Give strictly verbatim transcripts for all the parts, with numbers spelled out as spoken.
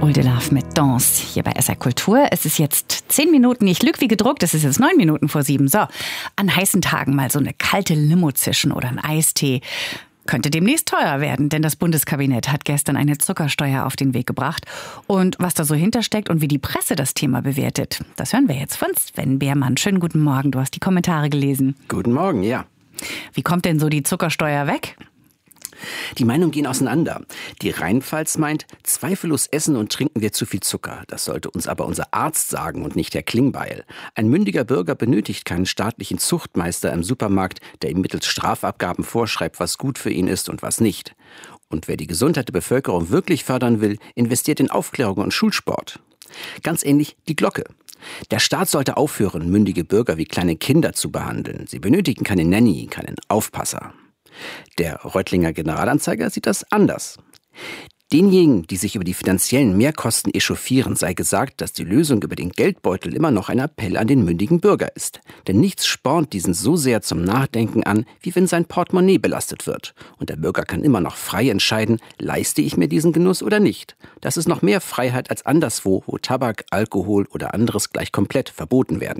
Olde Love mit Danse hier bei S R Kultur. Es ist jetzt zehn Minuten, ich lüge wie gedruckt, es ist jetzt neun Minuten vor sieben. So, an heißen Tagen mal so eine kalte Limo zischen oder ein Eistee. Könnte demnächst teuer werden, denn das Bundeskabinett hat gestern eine Zuckersteuer auf den Weg gebracht. Und was da so hintersteckt und wie die Presse das Thema bewertet, das hören wir jetzt von Sven Behrmann. Schönen guten Morgen, du hast die Kommentare gelesen. Guten Morgen, ja. Wie kommt denn so die Zuckersteuer weg? Die Meinungen gehen auseinander. Die Rheinpfalz meint, zweifellos essen und trinken wir zu viel Zucker. Das sollte uns aber unser Arzt sagen und nicht der Klingbeil. Ein mündiger Bürger benötigt keinen staatlichen Zuchtmeister im Supermarkt, der ihm mittels Strafabgaben vorschreibt, was gut für ihn ist und was nicht. Und wer die Gesundheit der Bevölkerung wirklich fördern will, investiert in Aufklärung und Schulsport. Ganz ähnlich die Glocke. Der Staat sollte aufhören, mündige Bürger wie kleine Kinder zu behandeln. Sie benötigen keine Nanny, keinen Aufpasser. Der Reutlinger Generalanzeiger sieht das anders. Denjenigen, die sich über die finanziellen Mehrkosten echauffieren, sei gesagt, dass die Lösung über den Geldbeutel immer noch ein Appell an den mündigen Bürger ist. Denn nichts spornt diesen so sehr zum Nachdenken an, wie wenn sein Portemonnaie belastet wird. Und der Bürger kann immer noch frei entscheiden, leiste ich mir diesen Genuss oder nicht. Das ist noch mehr Freiheit als anderswo, wo Tabak, Alkohol oder anderes gleich komplett verboten werden.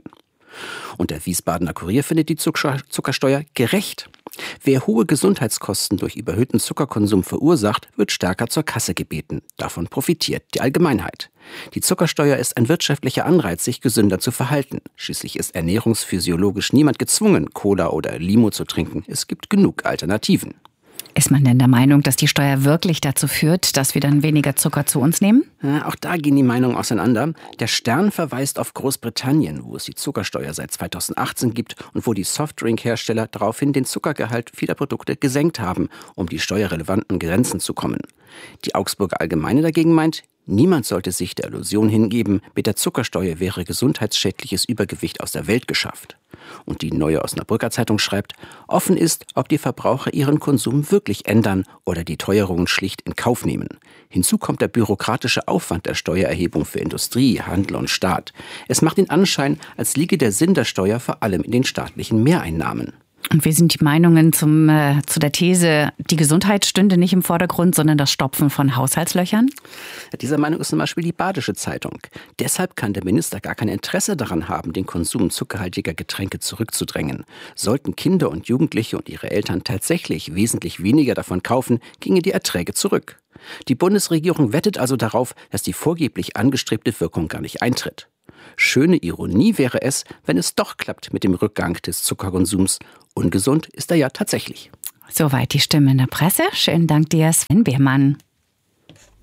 Und der Wiesbadener Kurier findet die Zuckersteuer gerecht. Wer hohe Gesundheitskosten durch überhöhten Zuckerkonsum verursacht, wird stärker zur Kasse gebeten. Davon profitiert die Allgemeinheit. Die Zuckersteuer ist ein wirtschaftlicher Anreiz, sich gesünder zu verhalten. Schließlich ist ernährungsphysiologisch niemand gezwungen, Cola oder Limo zu trinken. Es gibt genug Alternativen. Ist man denn der Meinung, dass die Steuer wirklich dazu führt, dass wir dann weniger Zucker zu uns nehmen? Ja, auch da gehen die Meinungen auseinander. Der Stern verweist auf Großbritannien, wo es die Zuckersteuer seit zweitausendachtzehn gibt und wo die Softdrink-Hersteller daraufhin den Zuckergehalt vieler Produkte gesenkt haben, um die steuerrelevanten Grenzen zu kommen. Die Augsburger Allgemeine dagegen meint, niemand sollte sich der Illusion hingeben, mit der Zuckersteuer wäre gesundheitsschädliches Übergewicht aus der Welt geschafft. Und die Neue Osnabrücker Zeitung schreibt, offen ist, ob die Verbraucher ihren Konsum wirklich ändern oder die Teuerungen schlicht in Kauf nehmen. Hinzu kommt der bürokratische Aufwand der Steuererhebung für Industrie, Handel und Staat. Es macht den Anschein, als liege der Sinn der Steuer vor allem in den staatlichen Mehreinnahmen. Und wie sind die Meinungen zum, äh, zu der These, die Gesundheit stünde nicht im Vordergrund, sondern das Stopfen von Haushaltslöchern? Dieser Meinung ist zum Beispiel die Badische Zeitung. Deshalb kann der Minister gar kein Interesse daran haben, den Konsum zuckerhaltiger Getränke zurückzudrängen. Sollten Kinder und Jugendliche und ihre Eltern tatsächlich wesentlich weniger davon kaufen, gingen die Erträge zurück. Die Bundesregierung wettet also darauf, dass die vorgeblich angestrebte Wirkung gar nicht eintritt. Schöne Ironie wäre es, wenn es doch klappt mit dem Rückgang des Zuckerkonsums. Ungesund ist er ja tatsächlich. Soweit die Stimme in der Presse. Schönen Dank dir, Sven Behrmann.